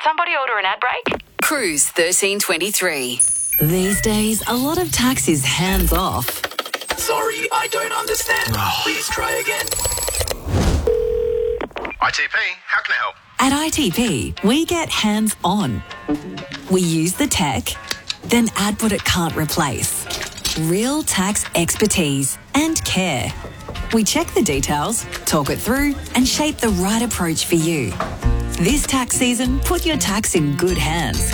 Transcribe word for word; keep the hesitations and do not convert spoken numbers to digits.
somebody order an ad break? Cruise thirteen twenty-three. These days, a lot of tax is hands off. Sorry, I don't understand. Please try again. I T P, how can I help? At I T P, we get hands on. We use the tech, then add what it can't replace. Real tax expertise and care. We check the details, talk it through, and shape the right approach for you. This tax season, put your tax in good hands.